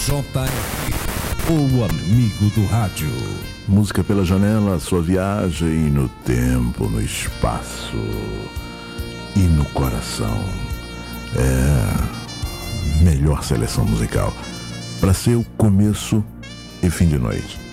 O amigo do rádio. Música pela janela, sua viagem no tempo, no espaço e no coração. Melhor seleção musical para ser o começo e fim de noite.